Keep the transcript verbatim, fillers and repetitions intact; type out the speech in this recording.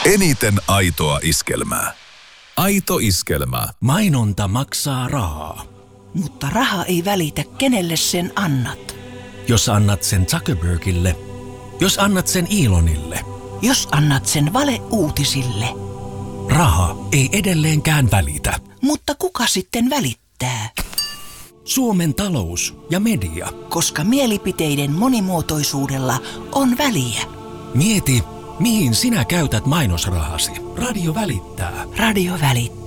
Eniten aitoa iskelmää. Aito iskelmä. Mainonta maksaa rahaa. Mutta raha ei välitä, kenelle sen annat. Jos annat sen Zuckerbergille, jos annat sen Elonille, Jos annat sen valeuutisille. raha ei edelleenkään välitä. Mutta kuka sitten välittää? Suomen talous ja media. Koska mielipiteiden monimuotoisuudella on väliä. Mieti, mihin sinä käytät mainosrahasi. Radio välittää. Radio välittää.